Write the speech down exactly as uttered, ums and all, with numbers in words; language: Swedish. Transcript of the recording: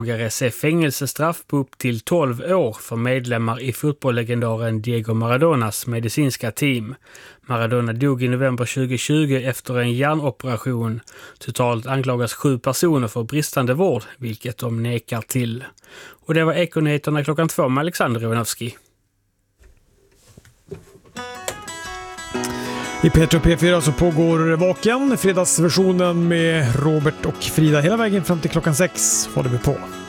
se fängelsestraff på upp till tolv år för medlemmar i fotbolllegendaren Diego Maradonas medicinska team. Maradona dog i november tjugohundratjugo efter en hjärnoperation. Totalt anklagas sju personer för bristande vård, vilket de nekar till. Och det var Ekonyheterna klockan två med Alexander Ivanovski. I P tre och P fyra så pågår Vaken, fredagsversionen med Robert och Frida hela vägen fram till klockan sex håller vi på.